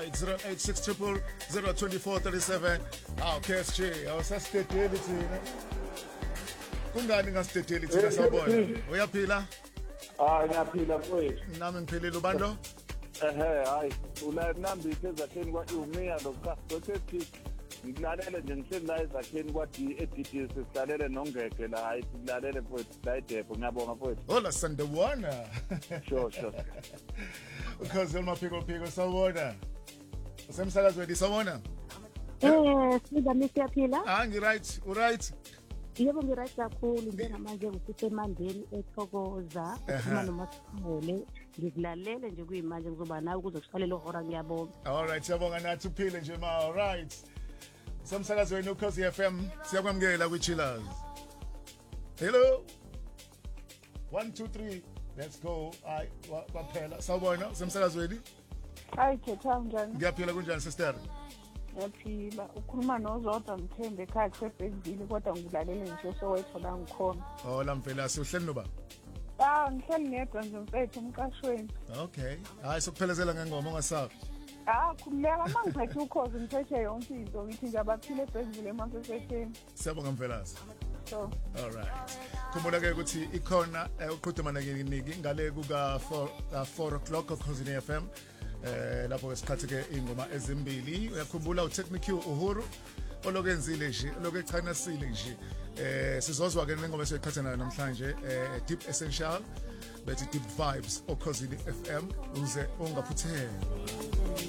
0860002437. KSG awusastedeli thina. Kungani ngasitedeli thina sawubona? Uyaphila? Ngiyaphila mfowethu. Nami ngiphilile ubando? Hayi ula nambithe ezakheni kwathi umiya lokhasothethi ngilalele nje ngihleli la ezakheni kwathi eDDS silalele nongeke la hayi silalele mfowethu la eDepho ngiyabonga mfowethu. Hola Sandewana. Sure. Because phiko sawubona. Usemsakazweni sawubona? Siza siyaphila. Ngi-right, u-right. Yebo ngi-right kakhulu njengamanje ngisemandeni ethokoza uma nomasipole ngikulalele nje kuyimanje ngizoba nawe ukuze kusalela ihora ngiyabonga. Alright, siyabonga nathi uphile nje ma. Alright. Semsakazweni uKhosi FM siyakwamukela kwi-Chillers. Hello. 1 2 3 let's go. Kwaphela sawubona semsakazweni. Hayi Khetha njani? Ngiyaphila kunjani sister? Ngiyaphila. Ukhuluma noZodwa Mthembe ekhaya eBhekville kodwa ngilalele nje sowethola ngikhona. La Mvelasi uhleli noba? Ngihleli ngedwa nje mfethu emqashweni. Okay. Hayi sokuphelezela ngengoma ongasabi. Khululeka mangiphethe ukhozi ngiphethe yonke into ngithi nje abaphile eBhekville eMampesesheni. Siyabonga Mvelasi. So. Alright. Khumbula ke ukuthi ikhona uqhudumana nginiki ngale kuka 4 o'clock kuKhosi FM. Lapho esikhathi ke ingoma ezimbili uyakhumbula uTechnique Uhuru olokenzile nje lokechanasile nje sizozwa ke nengoma esiqhathana namhlanje Deep Essential bethi Deep Vibes oKhosi FM uze ungaphuthela.